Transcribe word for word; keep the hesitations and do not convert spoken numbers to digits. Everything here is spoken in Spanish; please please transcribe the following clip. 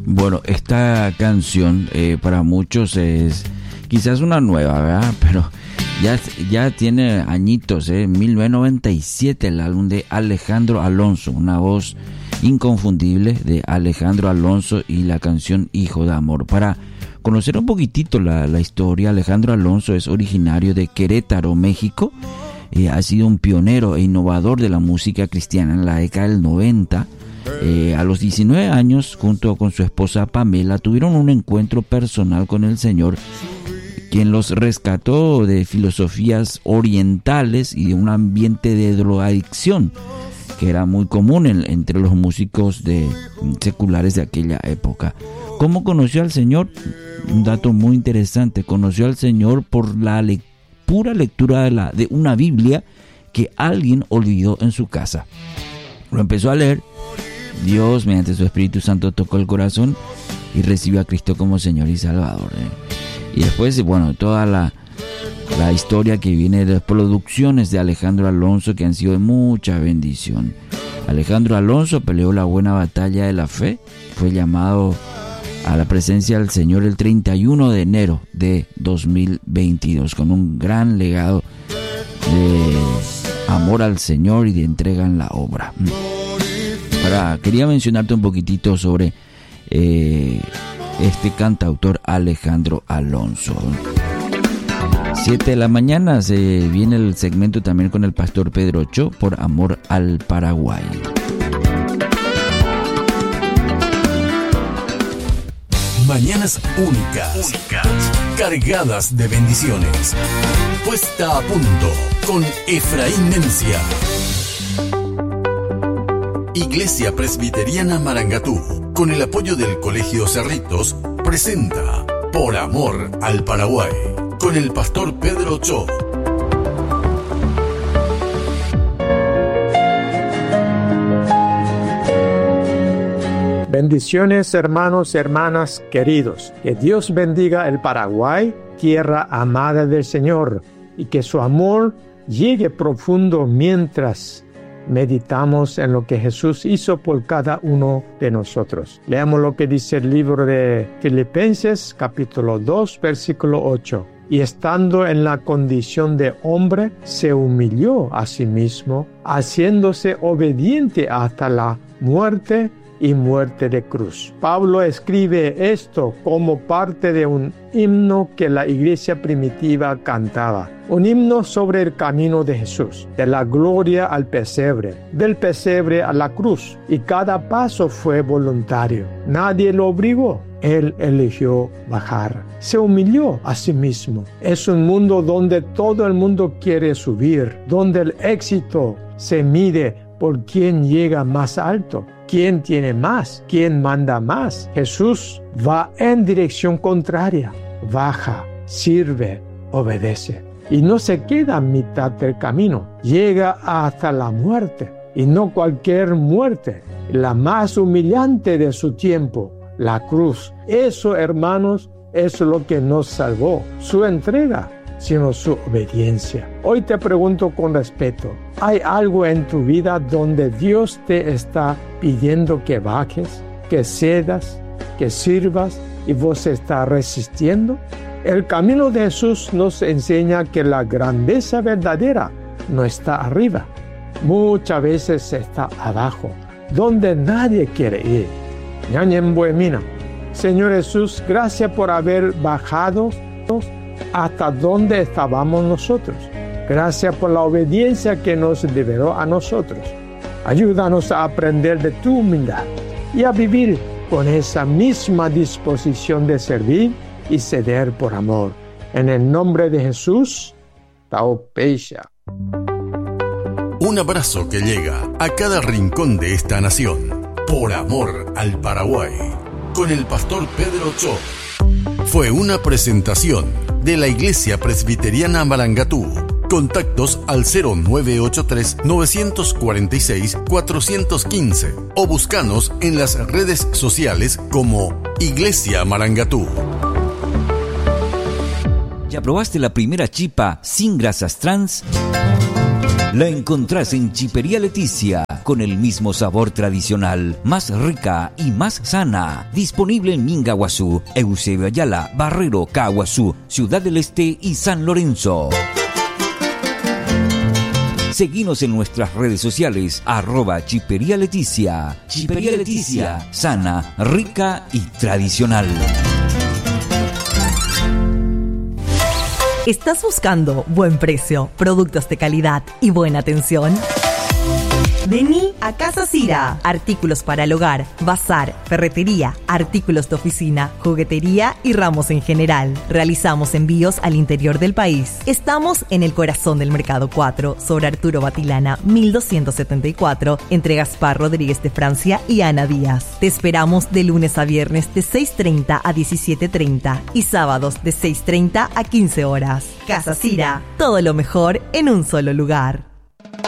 Bueno, esta canción eh, para muchos es quizás una nueva, ¿verdad? Pero ya, ya tiene añitos, ¿eh? mil novecientos noventa y siete, el álbum de Alejandro Alonso, una voz inconfundible de Alejandro Alonso y la canción Hijo de Amor. Para conocer un poquitito la, la historia, Alejandro Alonso es originario de Querétaro, México. Eh, ha sido un pionero e innovador de la música cristiana en la década del noventa. Eh, a los diecinueve años, junto con su esposa Pamela, tuvieron un encuentro personal con el Señor, quien los rescató de filosofías orientales y de un ambiente de drogadicción que era muy común en, entre los músicos de, seculares de aquella época. ¿Cómo conoció al Señor? Un dato muy interesante: conoció al Señor por la le- pura lectura de, la, de una Biblia que alguien olvidó en su casa. Lo empezó a leer. Dios, mediante su Espíritu Santo, tocó el corazón y recibió a Cristo como Señor y Salvador. ¿eh? Y después, bueno, toda la, la historia que viene de las producciones de Alejandro Alonso, que han sido de mucha bendición. Alejandro Alonso peleó la buena batalla de la fe, fue llamado a la presencia del Señor el treinta y uno de enero de dos mil veintidós, con un gran legado de amor al Señor y de entrega en la obra. Ahora, quería mencionarte un poquitito sobre eh, este cantautor Alejandro Alonso. siete de la mañana se viene el segmento también con el pastor Pedro Cho, por amor al Paraguay. Mañanas únicas, únicas, cargadas de bendiciones. Puesta a punto con Efraín Mencia. Iglesia Presbiteriana Marangatú, con el apoyo del Colegio Cerritos, presenta Por Amor al Paraguay, con el pastor Pedro Cho. Bendiciones, hermanos y hermanas queridos. Que Dios bendiga el Paraguay, tierra amada del Señor, y que su amor llegue profundo mientras meditamos en lo que Jesús hizo por cada uno de nosotros. Leamos lo que dice el libro de Filipenses, capítulo dos, versículo ocho. Y estando en la condición de hombre, se humilló a sí mismo, haciéndose obediente hasta la muerte y muerte de cruz. Pablo escribe esto como parte de un himno que la iglesia primitiva cantaba. Un himno sobre el camino de Jesús, de la gloria al pesebre, del pesebre a la cruz. Y cada paso fue voluntario. Nadie lo obligó. Él eligió bajar. Se humilló a sí mismo. Es un mundo donde todo el mundo quiere subir, donde el éxito se mide por quién llega más alto, quién tiene más, quién manda más. Jesús va en dirección contraria. Baja, sirve, obedece. Y no se queda a mitad del camino. Llega hasta la muerte. Y no cualquier muerte, la más humillante de su tiempo, la cruz. Eso, hermanos, es lo que nos salvó. Su entrega, sino su obediencia. Hoy te pregunto con respeto, ¿hay algo en tu vida donde Dios te está pidiendo que bajes, que cedas, que sirvas y vos estás resistiendo? El camino de Jesús nos enseña que la grandeza verdadera no está arriba, muchas veces está abajo, donde nadie quiere ir. Ñañembuemina. Señor Jesús, gracias por haber bajado hasta donde estábamos nosotros. Gracias por la obediencia que nos liberó a nosotros. Ayúdanos a aprender de tu humildad y a vivir con esa misma disposición de servir y ceder por amor. En el nombre de Jesús, Taupeisha. Un abrazo que llega a cada rincón de esta nación. Por amor al Paraguay, con el pastor Pedro Cho. Fue una presentación de la Iglesia Presbiteriana Marangatú. Contactos al cero nueve ocho tres, nueve cuatro seis, cuatro uno cinco o búscanos en las redes sociales como Iglesia Marangatú. ¿Ya probaste la primera chipa sin grasas trans? La encontrás en Chipería Leticia. con el mismo sabor tradicional, más rica y más sana. Disponible en Mingaguazú, Eusebio Ayala, Barrero, Caguazú, Ciudad del Este y San Lorenzo. Seguinos en nuestras redes sociales, arroba Chipería Leticia. Chipería Leticia, sana, rica y tradicional. ¿Estás buscando buen precio, productos de calidad y buena atención? Vení a Casa Cira. Artículos para el hogar, bazar, ferretería, artículos de oficina, juguetería y ramos en general. Realizamos envíos al interior del país. Estamos en el corazón del Mercado cuatro, sobre Arturo Batilana, mil doscientos setenta y cuatro, entre Gaspar Rodríguez de Francia y Ana Díaz. Te esperamos de lunes a viernes de seis treinta a diecisiete treinta y sábados de seis treinta a quince horas. Casa Cira, todo lo mejor en un solo lugar.